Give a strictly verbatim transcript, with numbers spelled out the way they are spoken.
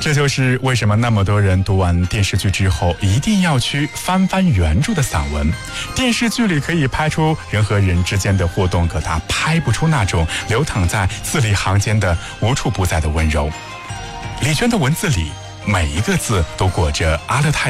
这就是为什么那么多人读完电视剧之后一定要去翻翻原著的散文。电视剧里可以拍出人和人之间的互动，可它拍不出那种流淌在字里行间的无处不在的温柔。李娟的文字里每一个字都裹着阿勒泰